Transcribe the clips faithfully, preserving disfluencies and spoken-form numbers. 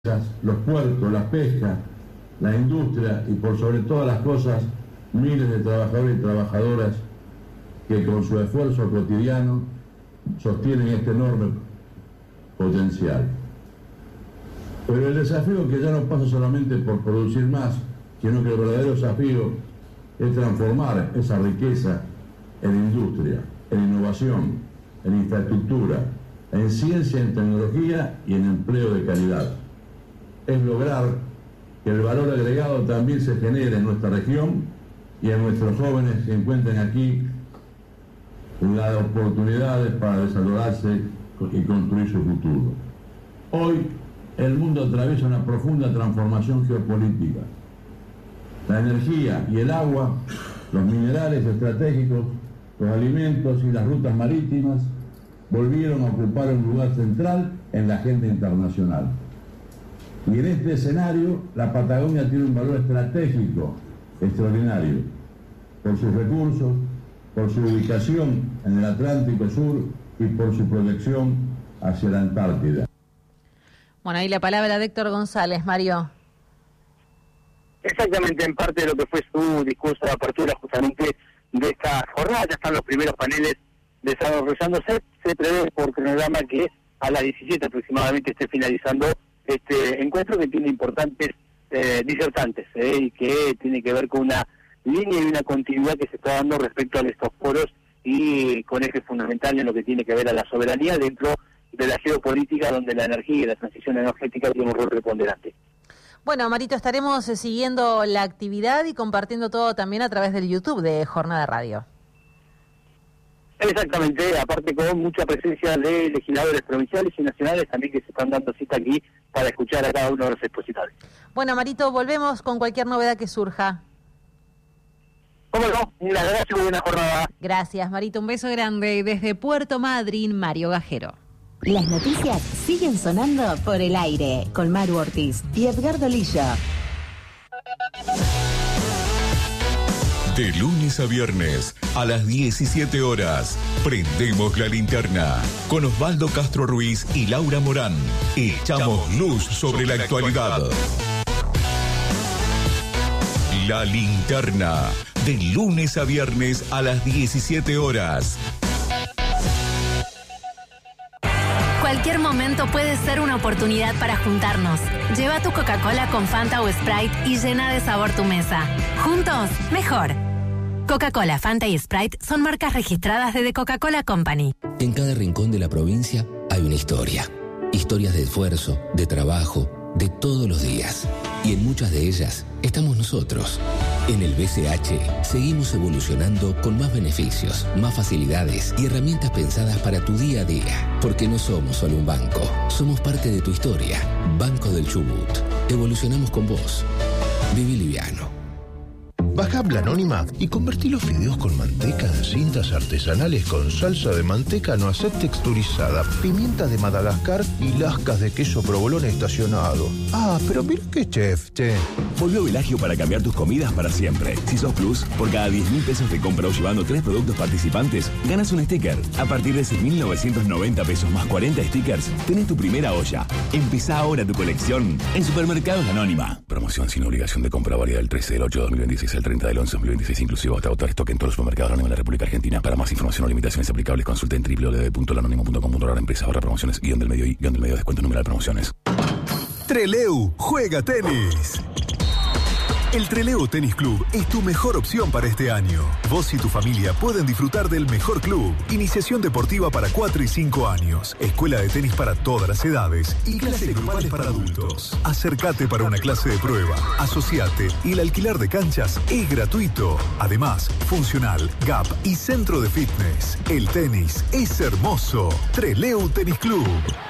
los puertos, la pesca, la industria y por sobre todas las cosas miles de trabajadores y trabajadoras que con su esfuerzo cotidiano sostienen este enorme potencial. Pero el desafío que ya no pasa solamente por producir más, sino que el verdadero desafío es transformar esa riqueza en industria, en innovación, en infraestructura, en ciencia, en tecnología y en empleo de calidad. Es lograr que el valor agregado también se genere en nuestra región y en nuestros jóvenes que encuentren aquí las oportunidades para desarrollarse y construir su futuro. Hoy el mundo atraviesa una profunda transformación geopolítica. La energía y el agua, los minerales estratégicos, los alimentos y las rutas marítimas volvieron a ocupar un lugar central en la agenda internacional. Y en este escenario, la Patagonia tiene un valor estratégico extraordinario, por sus recursos, por su ubicación en el Atlántico Sur y por su proyección hacia la Antártida. Bueno, ahí la palabra de Héctor González, Mario. Exactamente, en parte de lo que fue su discurso de apertura justamente de esta jornada. Ya están los primeros paneles desarrollándose. Se prevé por cronograma que a las diecisiete aproximadamente esté finalizando este encuentro, que tiene importantes eh, disertantes eh, y que tiene que ver con una línea y una continuidad que se está dando respecto a estos foros y con ejes fundamentales en lo que tiene que ver a la soberanía dentro de la geopolítica, donde la energía y la transición energética tienen un rol preponderante. Bueno, Marito, estaremos siguiendo la actividad y compartiendo todo también a través del YouTube de Jornada Radio. Exactamente, aparte con mucha presencia de legisladores provinciales y nacionales también que se están dando cita aquí para escuchar a cada uno de los expositores. Bueno, Marito, volvemos con cualquier novedad que surja. ¿Cómo no? Una gracias y buena jornada. Gracias, Marito, un beso grande. Desde Puerto Madryn, Mario Gajero. Las noticias siguen sonando por el aire con Maru Ortiz y Edgardo Lillo. De lunes a viernes, a las diecisiete horas, prendemos la linterna. Con Osvaldo Castro Ruiz y Laura Morán, echamos luz sobre la actualidad. La linterna, de lunes a viernes a las diecisiete horas. Cualquier momento puede ser una oportunidad para juntarnos. Lleva tu Coca-Cola con Fanta o Sprite y llena de sabor tu mesa. Juntos, mejor. Coca-Cola, Fanta y Sprite son marcas registradas de The Coca-Cola Company. En cada rincón de la provincia hay una historia. Historias de esfuerzo, de trabajo, de todos los días. Y en muchas de ellas estamos nosotros. En el B C H seguimos evolucionando con más beneficios, más facilidades y herramientas pensadas para tu día a día. Porque no somos solo un banco, somos parte de tu historia. Banco del Chubut. Evolucionamos con vos. Viví liviano. Baja App La Anónima y convertí los fideos con manteca en cintas artesanales con salsa de manteca noisette texturizada, pimienta de Madagascar y lascas de queso provolone estacionado. Ah, pero mira qué chef, che. Volvió Velagio para cambiar tus comidas para siempre. Si sos Plus, por cada diez mil pesos de compra o llevando tres productos participantes, ganas un sticker. A partir de seis mil novecientos noventa pesos más cuarenta stickers, tenés tu primera olla. Empezá ahora tu colección en Supermercados La Anónima. Promoción sin obligación de compra válida del trece del ocho de dos mil veintiséis al treinta del once de dos mil veintiséis, inclusive hasta agotar stock en todos los supermercados Anónima de la República Argentina. Para más información o limitaciones aplicables, consulta en doble u doble u doble u punto lanónimo punto com punto a r. Empresa ahorra promociones, guión del medio y guión del medio descuento numeral promociones. Treleu juega tenis. El Treleu Tenis Club es tu mejor opción para este año. Vos y tu familia pueden disfrutar del mejor club. Iniciación deportiva para cuatro y cinco años. Escuela de tenis para todas las edades. Y clases grupales para adultos. Acércate para una clase de prueba. Asociate y el alquiler de canchas es gratuito. Además, funcional, gap y centro de fitness. El tenis es hermoso. Treleu Tenis Club.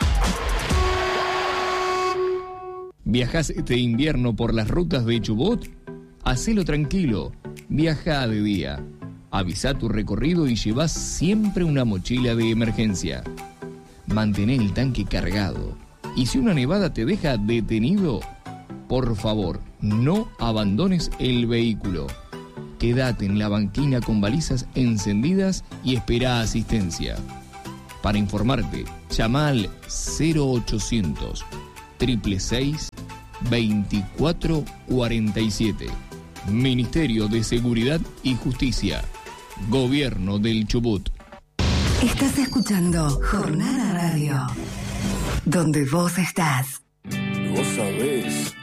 ¿Viajás este invierno por las rutas de Chubut? Hacelo tranquilo, viaja de día. Avisa tu recorrido y llevas siempre una mochila de emergencia. Mantén el tanque cargado. Y si una nevada te deja detenido, por favor, no abandones el vehículo. Quédate en la banquina con balizas encendidas y espera asistencia. Para informarte, llama al cero ochocientos seis seis, veinticuatro cuarenta y siete. Ministerio de Seguridad y Justicia. Gobierno del Chubut. Estás escuchando Jornada Radio, donde vos estás. Vos sabés